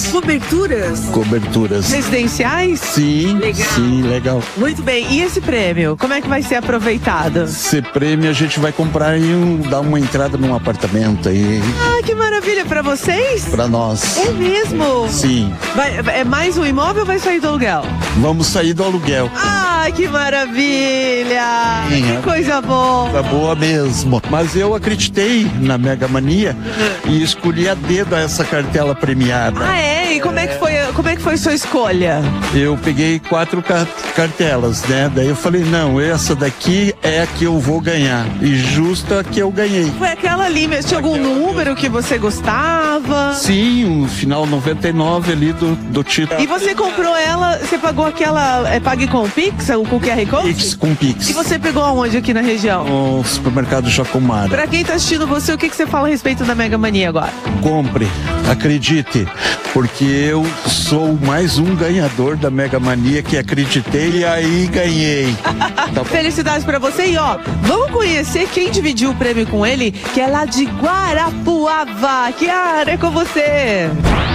Coberturas? Coberturas. Residenciais? Sim, Legal. sim, legal. Muito bem. E esse prêmio, como é que vai ser aproveitado? Esse prêmio a gente vai comprar e dar uma entrada num apartamento aí Ah, que maravilha. Pra vocês? pra nós. É mesmo? Sim, É mais um imóvel ou vai sair do aluguel? vamos sair do aluguel. Ah, que maravilha! Sim, Que coisa boa! Tá boa mesmo. Mas eu acreditei na Mega Mania e escolhi a dedo essa cartela premiada. Ah, é? E como é que foi sua escolha? Eu peguei 4 cartelas, né? Daí eu falei, não, essa daqui é a que eu vou ganhar. E justa a que eu ganhei. Foi aquela ali mesmo. Tinha algum número que você gostava? Sim, um final 99 ali do título. E você comprou ela, você pagou aquela, pague com o Pix, com o QR Code? Pix, com Pix. E você pegou aonde aqui na região? No supermercado Jacomara. Pra quem tá assistindo você, o que você fala a respeito da Mega Mania agora? Compre, acredite, porque eu sou mais um ganhador da Mega Mania que acreditei e aí ganhei. Tá bom? Felicidades pra você e ó, vamos conhecer quem dividiu o prêmio com ele, que é lá de Guarapuava. Kiara, é com você.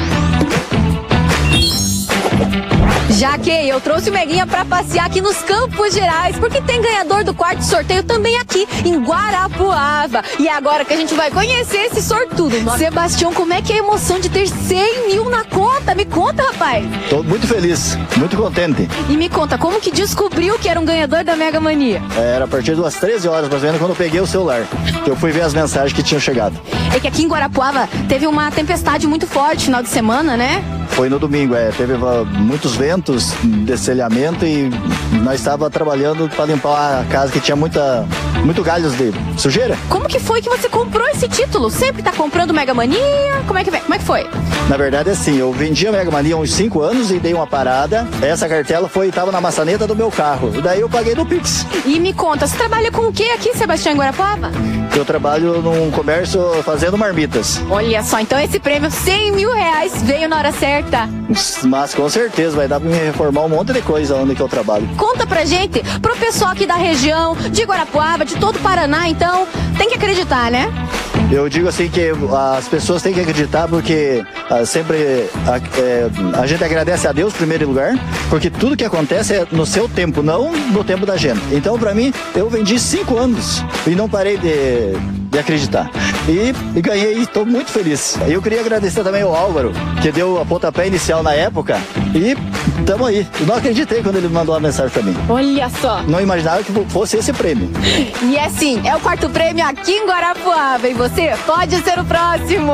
Jaque, eu trouxe o Meguinha pra passear aqui nos Campos Gerais, porque tem ganhador do quarto sorteio também aqui em Guarapuava. E é agora que a gente vai conhecer esse sortudo. Sebastião, como é que é a emoção de ter 100 mil na conta? Me conta, rapaz. Tô muito feliz, muito contente. E me conta, como que descobriu que era um ganhador da Mega Mania? Era a partir das 13 horas, mais ou menos, quando eu peguei o celular. Eu fui ver as mensagens que tinham chegado. É que aqui em Guarapuava teve uma tempestade muito forte no final de semana, né? Foi no domingo, teve muitos ventos, descelhamento e nós estávamos trabalhando para limpar a casa que tinha muito galhos de sujeira. Como que foi que você comprou esse título? Sempre tá comprando Mega Mania? Como é que foi? Na verdade, assim, eu vendi a Mega Mania há uns 5 anos e dei uma parada. Essa cartela estava na maçaneta do meu carro. Daí eu paguei no Pix. E me conta, você trabalha com o que aqui, Sebastião, em Guarapuava? Eu trabalho num comércio fazendo marmitas. Olha só, então esse prêmio, 100 mil reais, veio na hora certa. Mas com certeza vai dar para me reformar um monte de coisa onde que eu trabalho. Conta pra gente, pro pessoal aqui da região, de Guarapuava, de todo o Paraná, então, tem que acreditar, né? Eu digo assim que as pessoas têm que acreditar porque sempre a gente agradece a Deus em primeiro lugar, porque tudo que acontece é no seu tempo, não no tempo da gente. Então, pra mim, eu vendi 5 anos e não parei de acreditar. E ganhei e estou muito feliz. Eu queria agradecer também ao Álvaro, que deu a pontapé inicial na época e tamo aí. Eu não acreditei quando ele mandou uma mensagem pra mim. Olha só. Não imaginava que fosse esse prêmio. E é sim, é o quarto prêmio aqui em Guarapuava. E você pode ser o próximo.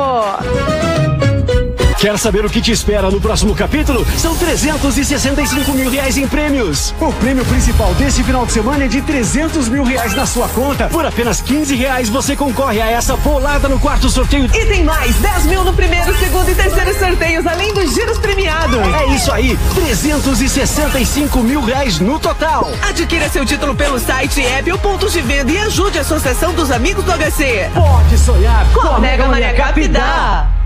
Quer saber o que te espera no próximo capítulo? São 365 mil reais em prêmios. O prêmio principal desse final de semana é de 300 mil reais na sua conta. Por apenas 15 reais você concorre a essa bolada no quarto sorteio. E tem mais 10 mil no primeiro, segundo e terceiro sorteios, além dos giros premiados. É isso aí, 365 mil reais no total. Adquira seu título pelo site, app ou pontos de venda e ajude a Associação dos Amigos do HC. Pode sonhar Com a Mega Mania Capidá.